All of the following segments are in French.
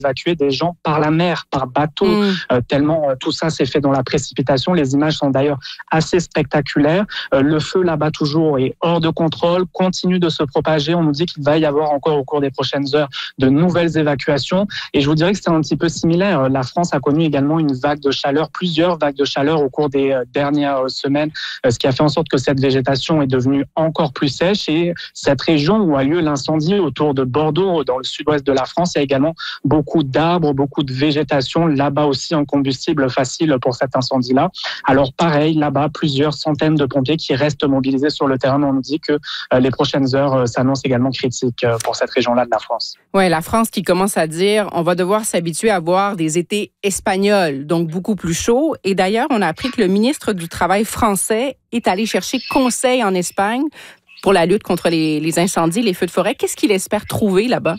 évacuer des gens par la mer, par bateau, tellement tout ça s'est fait dans la précipitation. Les images sont d'ailleurs assez spectaculaires. Le feu là-bas toujours est hors de contrôle, continue de se propager. On nous dit qu'il va y avoir encore au cours des prochaines heures de nouvelles évacuations. Et je vous dirais que c'est un petit peu similaire. La France a connu également une vague de chaleur, plusieurs vagues de chaleur au cours des dernières semaines, ce qui a fait en sorte que cette végétation est devenue encore plus sèche. Et cette région où a lieu l'incendie autour de Bordeaux, dans le sud-ouest de la France, il y a également beaucoup d'arbres, beaucoup de végétation. Là-bas aussi, un combustible facile pour cet incendie-là. Alors pareil, là-bas, plusieurs centaines de pompiers qui restent mobilisés sur le terrain. On nous dit que les prochaines heures s'annoncent également critiques pour cette région-là de la France. Oui, la France qui commence à dire on va devoir s'habituer à voir des étés espagnols, donc beaucoup plus chauds. Et d'ailleurs, on a appris que le ministre du Travail français est allé chercher conseil en Espagne pour la lutte contre les incendies, les feux de forêt. Qu'est-ce qu'il espère trouver là-bas?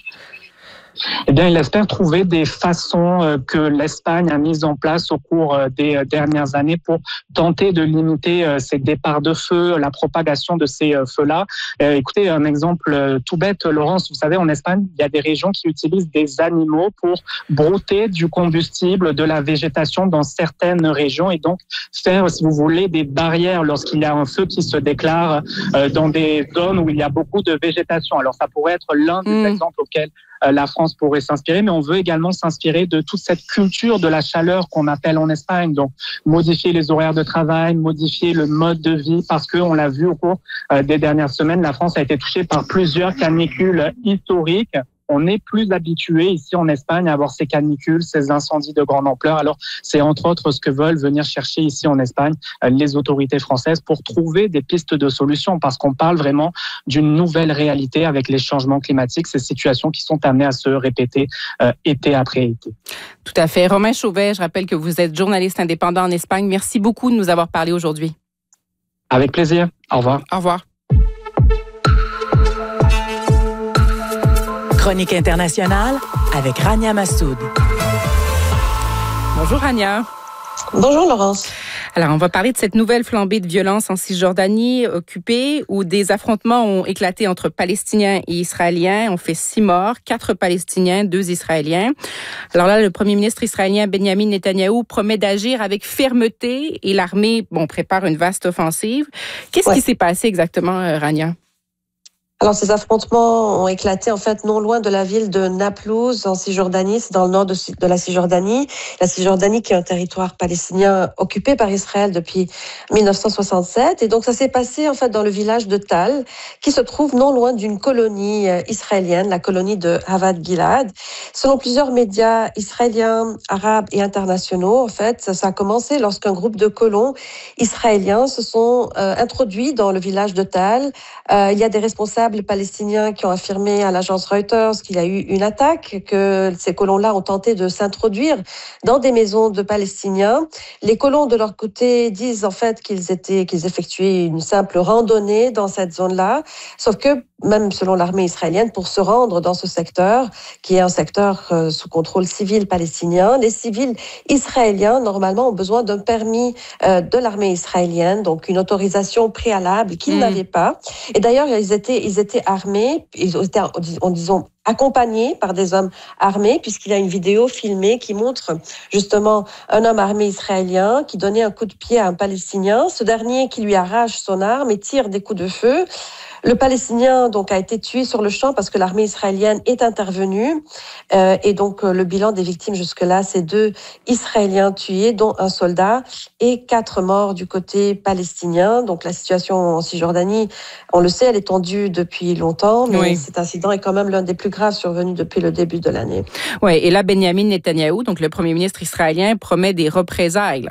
Eh bien, il espère trouver des façons que l'Espagne a mises en place au cours des dernières années pour tenter de limiter ces départs de feu, la propagation de ces feux-là. Écoutez, un exemple tout bête, Laurence, vous savez, en Espagne, il y a des régions qui utilisent des animaux pour brouter du combustible, de la végétation dans certaines régions et donc faire, si vous voulez, des barrières lorsqu'il y a un feu qui se déclare dans des zones où il y a beaucoup de végétation. Alors, ça pourrait être l'un des exemples auxquels la France pourrait s'inspirer, mais on veut également s'inspirer de toute cette culture de la chaleur qu'on appelle en Espagne. Donc, modifier les horaires de travail, modifier le mode de vie, parce qu'on l'a vu au cours des dernières semaines, la France a été touchée par plusieurs canicules historiques. On est plus habitué ici en Espagne à avoir ces canicules, ces incendies de grande ampleur. Alors, c'est entre autres ce que veulent venir chercher ici en Espagne les autorités françaises pour trouver des pistes de solutions, parce qu'on parle vraiment d'une nouvelle réalité avec les changements climatiques, ces situations qui sont amenées à se répéter été après été. Tout à fait. Romain Chauvet, je rappelle que vous êtes journaliste indépendant en Espagne. Merci beaucoup de nous avoir parlé aujourd'hui. Avec plaisir. Au revoir. Au revoir. Chronique internationale avec Rania Massoud. Bonjour Rania. Bonjour Laurence. Alors, on va parler de cette nouvelle flambée de violence en Cisjordanie occupée où des affrontements ont éclaté entre Palestiniens et Israéliens. On fait 6 morts, 4 Palestiniens, 2 Israéliens. Alors là, le premier ministre israélien Benjamin Netanyahou promet d'agir avec fermeté et l'armée prépare une vaste offensive. Qu'est-ce qui s'est passé exactement, Rania? Alors, ces affrontements ont éclaté, en fait, non loin de la ville de Naplouse, en Cisjordanie. C'est dans le nord de la Cisjordanie. La Cisjordanie qui est un territoire palestinien occupé par Israël depuis 1967. Et donc, ça s'est passé, en fait, dans le village de Tal, qui se trouve non loin d'une colonie israélienne, la colonie de Havad Gilad. Selon plusieurs médias israéliens, arabes et internationaux, en fait, ça a commencé lorsqu'un groupe de colons israéliens se sont introduits dans le village de Tal. Il y a des responsables palestiniens qui ont affirmé à l'agence Reuters qu'il y a eu une attaque, que ces colons-là ont tenté de s'introduire dans des maisons de Palestiniens. Les colons, de leur côté, disent en fait qu'ils effectuaient une simple randonnée dans cette zone-là, sauf que même selon l'armée israélienne, pour se rendre dans ce secteur, qui est un secteur sous contrôle civil palestinien, les civils israéliens, normalement, ont besoin d'un permis de l'armée israélienne, donc une autorisation préalable qu'ils n'avaient pas. Et d'ailleurs, ils étaient armés, ils étaient, disons, accompagnés par des hommes armés, puisqu'il y a une vidéo filmée qui montre justement un homme armé israélien qui donnait un coup de pied à un Palestinien, ce dernier qui lui arrache son arme et tire des coups de feu. Le Palestinien donc a été tué sur le champ parce que l'armée israélienne est intervenue et donc le bilan des victimes jusque-là, c'est 2 Israéliens tués, dont un soldat, et 4 morts du côté palestinien. Donc la situation en Cisjordanie, on le sait, elle est tendue depuis longtemps, mais cet incident est quand même l'un des plus graves survenus depuis le début de l'année. Oui, et là, Benjamin Netanyahou, donc le premier ministre israélien, promet des représailles.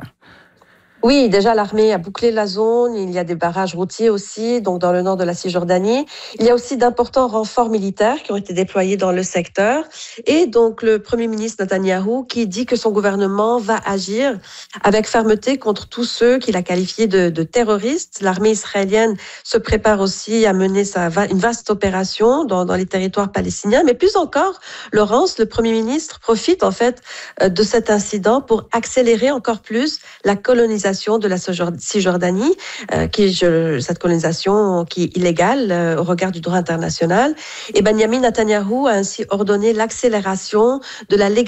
Oui, déjà l'armée a bouclé la zone, il y a des barrages routiers aussi, donc dans le nord de la Cisjordanie. Il y a aussi d'importants renforts militaires qui ont été déployés dans le secteur. Et donc le Premier ministre Netanyahou qui dit que son gouvernement va agir avec fermeté contre tous ceux qu'il a qualifiés de terroristes. L'armée israélienne se prépare aussi à mener une vaste opération dans les territoires palestiniens. Mais plus encore, Laurence, le Premier ministre profite en fait de cet incident pour accélérer encore plus la colonisation de la Cisjordanie, cette colonisation qui est illégale au regard du droit international. Et Benjamin Netanyahou a ainsi ordonné l'accélération de la légalisation